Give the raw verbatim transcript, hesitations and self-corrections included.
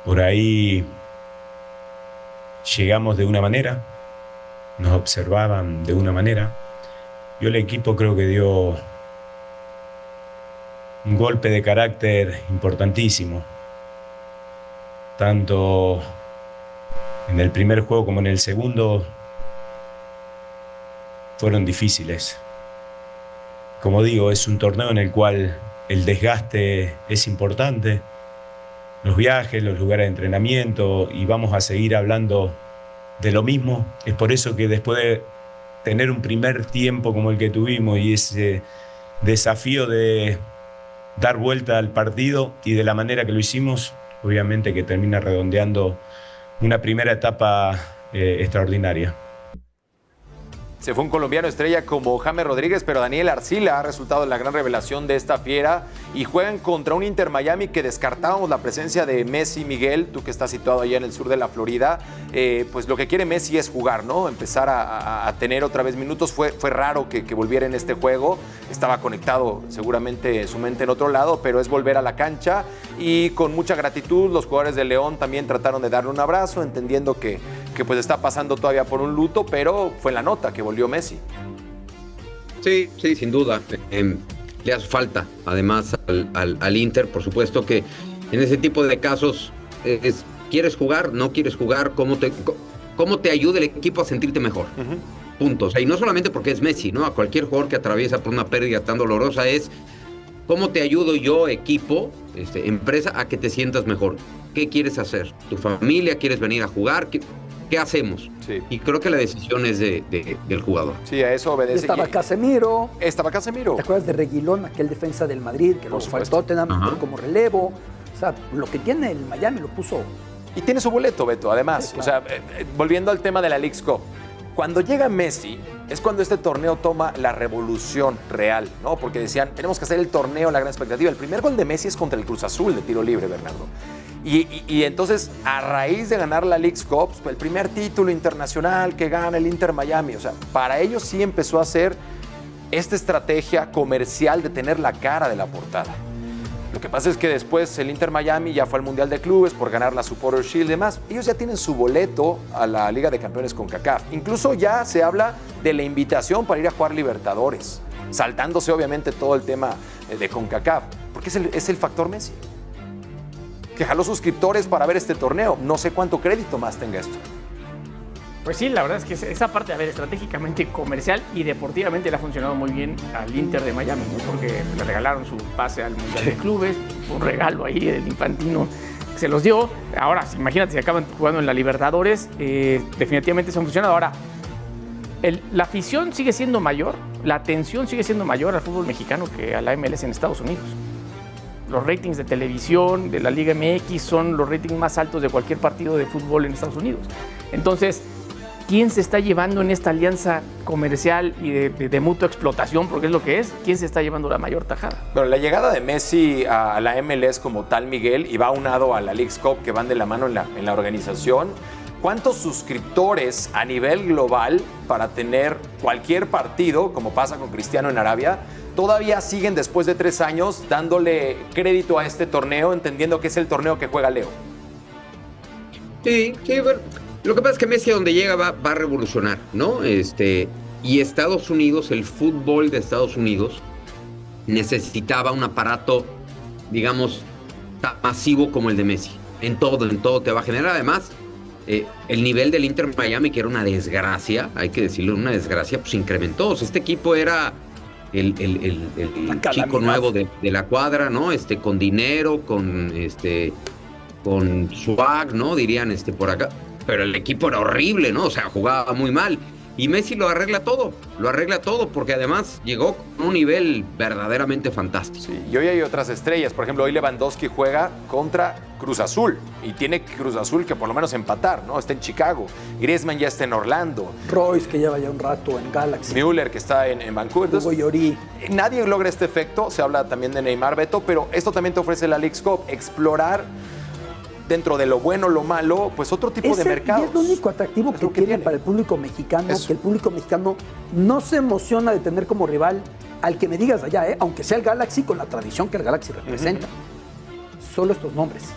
Por ahí llegamos de una manera, nos observaban de una manera. Yo el equipo creo que dio un golpe de carácter importantísimo, tanto en el primer juego como en el segundo fueron difíciles. Como digo, es un torneo en el cual el desgaste es importante, los viajes, los lugares de entrenamiento, y vamos a seguir hablando de lo mismo. Es por eso que después de tener un primer tiempo como el que tuvimos y ese desafío de dar vuelta al partido y de la manera que lo hicimos, obviamente que termina redondeando una primera etapa eh, extraordinaria. Se fue un colombiano estrella como James Rodríguez, pero Daniel Arcila ha resultado la gran revelación de esta fiera y juegan contra un Inter Miami que descartábamos la presencia de Messi. Miguel, tú que estás situado allá en el sur de la Florida, eh, pues lo que quiere Messi es jugar, ¿no? Empezar a, a, a tener otra vez minutos. Fue, fue raro que, que volviera en este juego, estaba conectado seguramente su mente en otro lado, pero es volver a la cancha y con mucha gratitud los jugadores de León también trataron de darle un abrazo, entendiendo que, que pues está pasando todavía por un luto, pero fue en la nota que volvió Messi. Sí, sí, sin duda. Eh, le hace falta, además, al, al, al Inter, por supuesto que en ese tipo de casos, eh, es, ¿quieres jugar? ¿No quieres jugar? ¿Cómo te, cómo te ayuda el equipo a sentirte mejor? Uh-huh. Punto. O sea, y no solamente porque es Messi, ¿no? A cualquier jugador que atraviesa por una pérdida tan dolorosa es ¿cómo te ayudo yo, equipo, este, empresa, a que te sientas mejor? ¿Qué quieres hacer? ¿Tu familia? ¿Quieres venir a jugar? ¿Qué, qué hacemos? Sí. Y creo que la decisión es de, de, del jugador. Sí, a eso obedece. Estaba Casemiro. Estaba Casemiro. ¿Te acuerdas de Reguilón, aquel defensa del Madrid, que lo fue al Tottenham como relevo? O sea, lo que tiene el Miami lo puso. Y tiene su boleto, Beto, además. Sí, claro. O sea, eh, volviendo al tema de la Leagues Cup. Cuando llega Messi, es cuando este torneo toma la revolución real, ¿no? Porque decían, tenemos que hacer el torneo, la gran expectativa. El primer gol de Messi es contra el Cruz Azul de tiro libre, Bernardo. Y, y, y entonces, a raíz de ganar la Leagues Cup, el primer título internacional que gana el Inter Miami, o sea, para ellos sí empezó a hacer esta estrategia comercial de tener la cara de la portada. Lo que pasa es que después el Inter Miami ya fue al Mundial de Clubes por ganar la Supporters Shield y demás. Ellos ya tienen su boleto a la Liga de Campeones CONCACAF. Incluso ya se habla de la invitación para ir a jugar Libertadores, saltándose obviamente todo el tema de CONCACAF, porque es el, es el factor Messi, que jaló suscriptores para ver este torneo. No sé cuánto crédito más tenga esto. Pues sí, la verdad es que esa parte, a ver, estratégicamente, comercial y deportivamente le ha funcionado muy bien al Inter de Miami, ¿no? Porque le regalaron su pase al Mundial de Clubes, un regalo ahí del Infantino que se los dio. Ahora, imagínate si acaban jugando en la Libertadores, eh, definitivamente se han funcionado. Ahora, el, la afición sigue siendo mayor, la atención sigue siendo mayor al fútbol mexicano que a la M L S en Estados Unidos. Los ratings de televisión de la Liga M X son los ratings más altos de cualquier partido de fútbol en Estados Unidos. Entonces, ¿quién se está llevando en esta alianza comercial y de, de, de mutua explotación, porque es lo que es? ¿Quién se está llevando la mayor tajada? Bueno, la llegada de Messi a la M L S como tal, Miguel, y va aunado a la Leagues Cup, que van de la mano en la, en la organización. ¿Cuántos suscriptores a nivel global para tener cualquier partido, como pasa con Cristiano en Arabia, todavía siguen después de tres años dándole crédito a este torneo, entendiendo que es el torneo que juega Leo? Sí, sí, bueno. Lo que pasa es que Messi a donde llega va, va a revolucionar, ¿no? Este, y Estados Unidos, el fútbol de Estados Unidos, necesitaba un aparato, digamos, tan masivo como el de Messi. En todo, en todo te va a generar. Además, eh, el nivel del Inter Miami, que era una desgracia, hay que decirlo, una desgracia, pues incrementó. O sea, este equipo era el, el, el, el chico nuevo de, de la cuadra, ¿no? Este, con dinero, con, este, con swag, ¿no? Dirían este, por acá. Pero el equipo era horrible, ¿no? O sea, jugaba muy mal. Y Messi lo arregla todo, lo arregla todo, porque además llegó con un nivel verdaderamente fantástico. Sí, y hoy hay otras estrellas. Por ejemplo, hoy Lewandowski juega contra Cruz Azul. Y tiene Cruz Azul que por lo menos empatar, ¿no? Está en Chicago. Griezmann ya está en Orlando. Royce, que lleva ya un rato en Galaxy. Müller, que está en, en Vancouver. Hugo Lloris. Nadie logra este efecto. Se habla también de Neymar, Beto, pero esto también te ofrece la Leagues Cup. Explorar dentro de lo bueno, lo malo, pues otro tipo Ese, de mercados. Y es lo único atractivo es que, que tiene, tiene para el público mexicano, Eso. que el público mexicano no se emociona de tener como rival al que me digas allá, ¿eh? Aunque sea el Galaxy, con la tradición que el Galaxy representa. Uh-huh. Solo estos nombres.